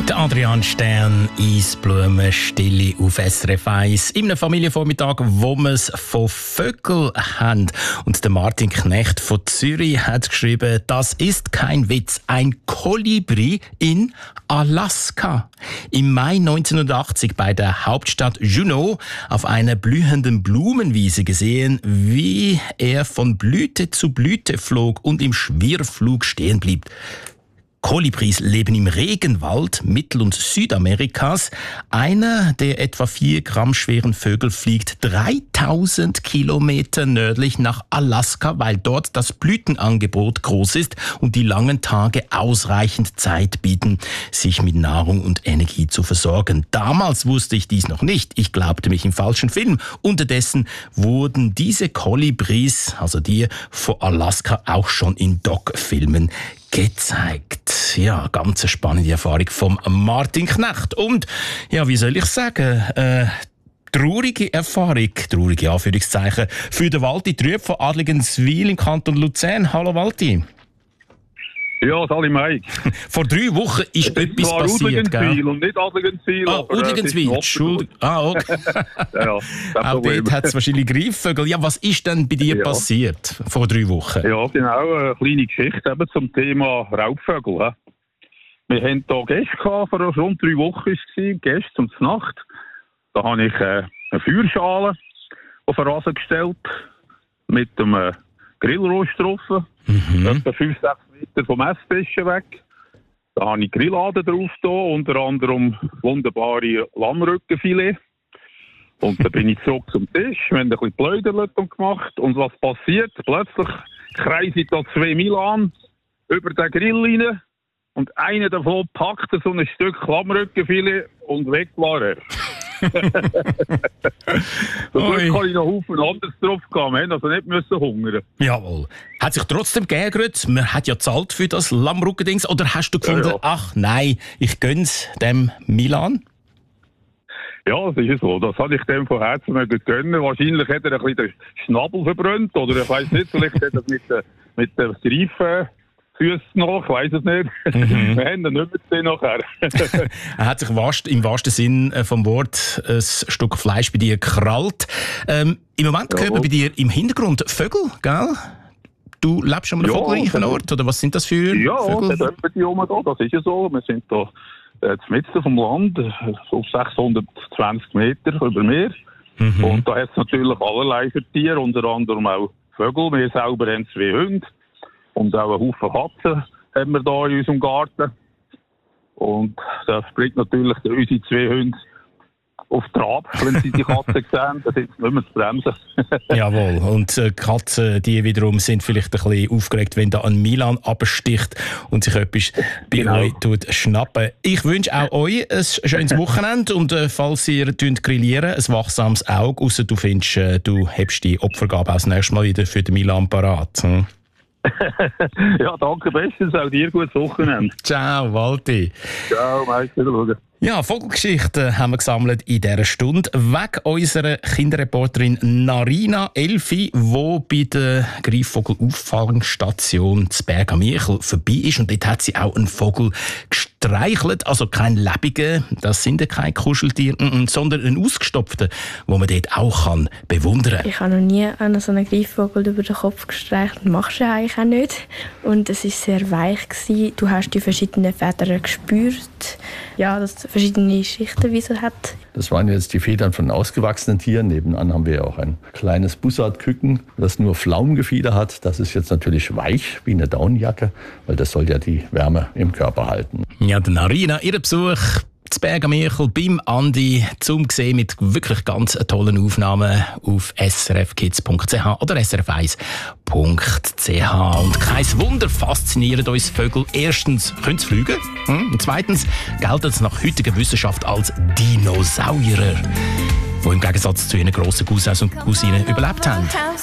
Der Adrian Stern, Eisblumen, Stille auf SRF 1. In einem Familienvormittag, wo wir es von Vögeln haben. Und der Martin Knecht von Zürich hat geschrieben, das ist kein Witz, ein Kolibri in Alaska. Im Mai 1980 bei der Hauptstadt Juneau auf einer blühenden Blumenwiese gesehen, wie er von Blüte zu Blüte flog und im Schwirrflug stehen blieb. Kolibris leben im Regenwald Mittel- und Südamerikas. Einer der etwa 4 Gramm schweren Vögel fliegt 3000 Kilometer nördlich nach Alaska, weil dort das Blütenangebot groß ist und die langen Tage ausreichend Zeit bieten, sich mit Nahrung und Energie zu versorgen. Damals wusste ich dies noch nicht. Ich glaubte mich im falschen Film. Unterdessen wurden diese Kolibris, also die von Alaska, auch schon in Doc-Filmen gezeigt. Ja, ganz eine spannende Erfahrung vom Martin Knecht. Und, ja, wie soll ich sagen, traurige Erfahrung, traurige Anführungszeichen, für den Walti Trüb von Adligenswil im Kanton Luzern. Hallo Walti. Ja, Sali Mike. Vor 3 Wochen ist etwas passiert, gell? Und nicht Adligenswil. Adligenswil, Entschuldigung. Okay. Ja, auch dort hat es wahrscheinlich Greifvögel. Ja, was ist denn bei dir passiert vor 3 Wochen? Ja, genau, eine kleine Geschichte eben zum Thema Raubvögel. Wir hatten hier Gäste gehabt, vor rund 3 Wochen war es, Gäste um die Nacht. Da habe ich eine Feuerschale auf den Rasen gestellt, mit einem Grillrost drauf, etwa 5-6 Meter vom Esstischen weg. Da habe ich Grilladen drauf, unter anderem wunderbare Lammrückenfilet. Und dann bin ich zurück zum Tisch, wir haben ein bisschen geplaudert und gemacht. Und was passiert? Plötzlich kreisen da 2 Milan über den Grill rein und einer davon packt so ein Stück Lammrückenfilet und weg war er. So Glück kann ich noch Haufen anderes drauf gehen. Wir mussten also nicht hungern. Jawohl. Hat sich trotzdem geärgert? Man hat ja gezahlt für das Lammrückendings. Oder hast du gefunden, ach nein, ich gönn's dem Milan? Ja, das ist so. Das hatte ich dem von Herzen gönnen. Wahrscheinlich hat er ein bisschen den Schnabel verbrannt. Oder ich weiss nicht, vielleicht hat er mit der Streifen Füße noch, ich weiss es nicht. Wir haben ihn nicht gesehen nachher. Er hat sich im wahrsten Sinn vom Wort ein Stück Fleisch bei dir gekrallt. Im Moment hören bei dir im Hintergrund Vögel, gell? Du lebst an einem vogelreichen Ort, oder was sind das für Vögel? Ja, das ist ja so. Wir sind da mitten vom Land, so 620 Meter über Meer. Und da hat es natürlich allerlei Tiere, unter anderem auch Vögel. Wir selber haben 2 Hunde. Und auch einen Haufen Katzen haben wir hier in unserem Garten. Und das bringt natürlich unsere 2 Hunde auf Trab, wenn sie die Katzen sehen. Das ist nicht mehr zu bremsen. Jawohl. Und Katzen, die wiederum sind vielleicht ein bisschen aufgeregt, wenn da ein Milan absticht und sich etwas bei euch schnappen. Ich wünsche auch euch ein schönes Wochenende und falls ihr grillieren, ein wachsames Auge, ausser du findest, du hebst die Opfergabe auch das nächste Mal wieder für den Milan parat. Ja, danke bestens. Auch dir gutes Wochenende. Ciao, Walti. Ciao, Mike. Wiedersehen. Ja, Vogelgeschichten haben wir gesammelt in dieser Stunde. Wegen unserer Kinderreporterin Narina Elfi, die bei der Greifvogel-Auffangstation zu Berg am Michel vorbei ist. Und dort hat sie auch einen Vogel gestreichelt. Also kein lebigen, das sind ja keine Kuscheltiere, sondern einen ausgestopften, den man dort auch kann bewundern kann. Ich habe noch nie einen so einen Greifvogel über den Kopf gestreichelt. Das machst du eigentlich auch nicht. Und es war sehr weich. Du hast die verschiedenen Federn gespürt. Ja, dass es verschiedene Schichten wie so hat. Das waren jetzt die Federn von ausgewachsenen Tieren. Nebenan haben wir ja auch ein kleines Bussardküken, das nur Pflaumengefieder hat. Das ist jetzt natürlich weich wie eine Daunenjacke, weil das soll ja die Wärme im Körper halten. Ja, der Narina, ihr Besuch zu Berg am Michel beim Andi zum sehen mit wirklich ganz tollen Aufnahmen auf srfkids.ch oder srf1.ch. Und kein Wunder faszinieren uns Vögel. Erstens können sie fliegen und zweitens gelten sie nach heutiger Wissenschaft als Dinosaurier, die im Gegensatz zu ihren grossen Cousins und Cousinen überlebt haben.